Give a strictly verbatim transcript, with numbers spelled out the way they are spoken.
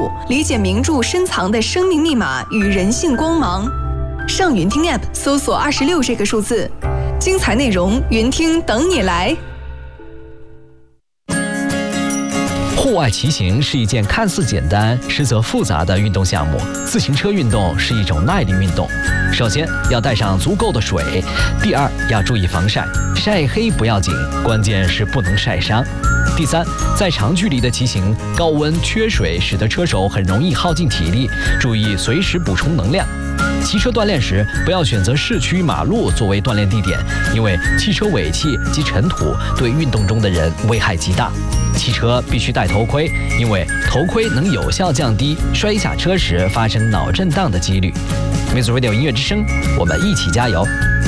度，理解名著深藏的生命密码与人性光芒。上云听 App 搜索二十六这个数字，精彩内容云听等你来。 户外骑行是一件看似简单，实则复杂的运动项目。自行车运动是一种耐力运动。首先要带上足够的水，第二要注意防晒，晒黑不要紧，关键是不能晒伤。第三，在长距离的骑行，高温缺水使得车手很容易耗尽体力，注意随时补充能量。骑车锻炼时，不要选择市区马路作为锻炼地点，因为汽车尾气及尘土对运动中的人危害极大。骑车必须戴头盔，因为头盔能有效降低摔下车时发生脑震荡的几率。Music Radio 音乐之声，我们一起加油！